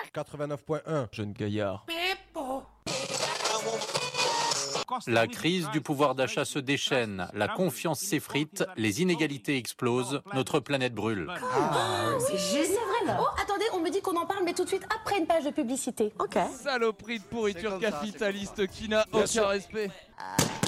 89.1. Jeune gaillard. La crise du pouvoir d'achat se déchaîne, la confiance s'effrite, les inégalités explosent, notre planète brûle. C'est juste vrai là. Oh, attendez, on me dit qu'on en parle, mais tout de suite après une page de publicité. Ok. Saloperie de pourriture capitaliste qui n'a aucun respect.